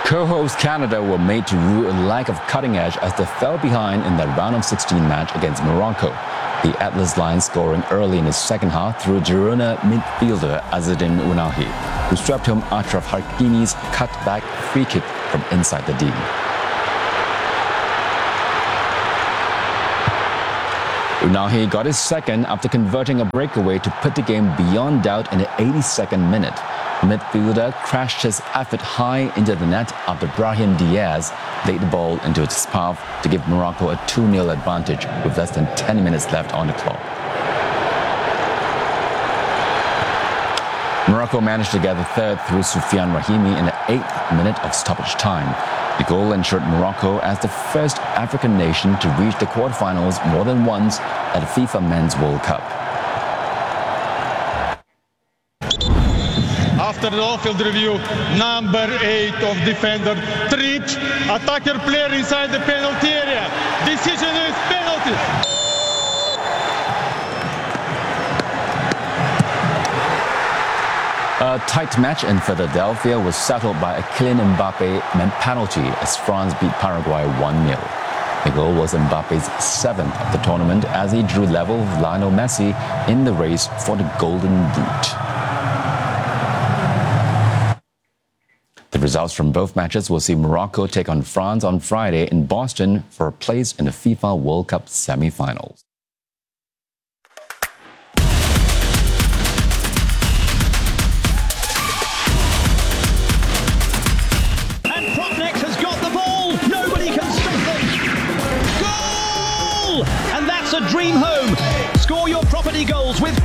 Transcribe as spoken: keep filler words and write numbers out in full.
Co-host Canada were made to rue a lack of cutting edge as they fell behind in their round of sixteen match against Morocco. The Atlas Lions scoring early in the second half through Girona midfielder Azzedine Ounahi, who swept home Achraf Hakimi's cut-back free kick from inside the D. Ounahi got his second after converting a breakaway to put the game beyond doubt in the eighty-second minute. The midfielder crashed his effort high into the net after Brahim Diaz laid the ball into its path to give Morocco a two nil advantage with less than ten minutes left on the clock. Morocco managed to get the third through Soufiane Rahimi in the eighth minute of stoppage time. The goal ensured Morocco as the first African nation to reach the quarterfinals more than once at the FIFA Men's World Cup. After the off-field review, number eight of defender tripped attacker player inside the penalty area. Decision is penalty. A tight match in Philadelphia was settled by a Kylian Mbappe penalty as France beat Paraguay one nil. The goal was Mbappe's seventh of the tournament as he drew level with Lionel Messi in the race for the Golden Boot. The results from both matches will see Morocco take on France on Friday in Boston for a place in the FIFA World Cup semi-finals. And Propnex has got the ball. Nobody can stop them. Goal! And that's a dream home. Score your property goals with